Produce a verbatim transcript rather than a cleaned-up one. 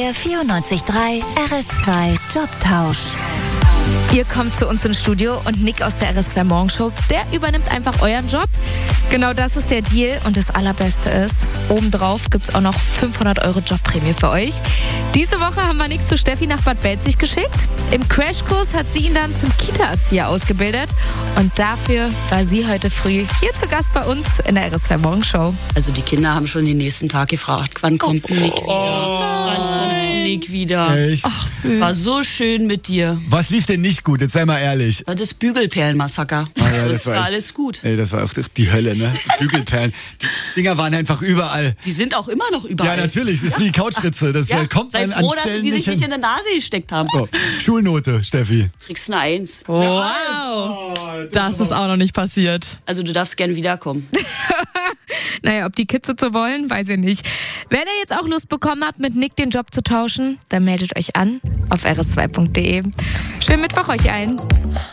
Der vierundneunzig Komma drei R S zwei Jobtausch. Ihr kommt zu uns ins Studio und Nick aus der R S zwei Morgenshow, der übernimmt einfach euren Job. Genau das ist der Deal und das Allerbeste ist, obendrauf gibt es auch noch fünfhundert Euro Jobprämie für euch. Diese Woche haben wir Nick zu Steffi nach Bad Belzig geschickt. Im Crashkurs hat sie ihn dann zum Kita-Erzieher ausgebildet und dafür war sie heute früh hier zu Gast bei uns in der R S zwei Morgenshow. Also die Kinder haben schon den nächsten Tag gefragt, wann kommt oh, Nick wieder? Oh, wann kommt Nick wieder? Echt? Ach, süß. War so schön mit dir. Was lief denn nicht gut? Jetzt sei mal ehrlich. Das Bügelperlenmassaker. Ah, ja, das, das war, war echt, alles gut. Ey, das war auch die Hölle, ne? Bügelperlen. Die Dinger waren einfach überall. Die sind auch immer noch überall. Ja, natürlich. Das ist wie die Couchritze. Das ja, kommt sei an, froh, an dass Stellen die nicht sich nicht hin. in der Nase gesteckt haben. So, Schulnote, Steffi. Kriegst eine Eins. Wow. Oh, das, das ist auch noch nicht passiert. Also du darfst gern wiederkommen. Naja, ob die Kids so wollen, weiß ich nicht. Wenn ihr jetzt auch Lust bekommen habt, mit Nick den Job zu tauschen, dann meldet euch an auf r s zwei punkt d e. Schönen Mittwoch euch allen.